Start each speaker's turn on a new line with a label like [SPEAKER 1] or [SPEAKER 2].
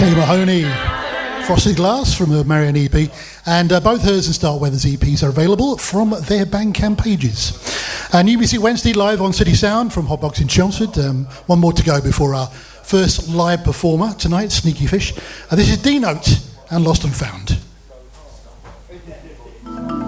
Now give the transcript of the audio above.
[SPEAKER 1] Kelly Mahoney, Frosted Glass from the Marianne EP, and both hers and Starweather's EPs are available from their Bandcamp pages. And UBC Wednesday live on City Sound from Hotbox in Chelmsford. One more to go before our first live performer tonight, Sneaky Fish. This is D-Note and Lost and Found.